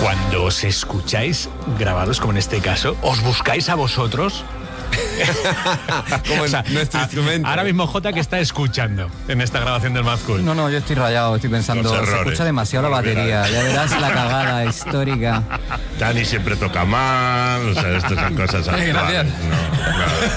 Cuando os escucháis grabados, como en este caso, ¿os buscáis a vosotros? Como nuestro instrumento. Ahora mismo Jota, que está escuchando en esta grabación del Mad Cool. No, yo estoy rayado, estoy pensando, se escucha demasiado la batería, ya verás la cagada histórica. Dani siempre toca mal, o sea, estas son cosas... Gracias. No.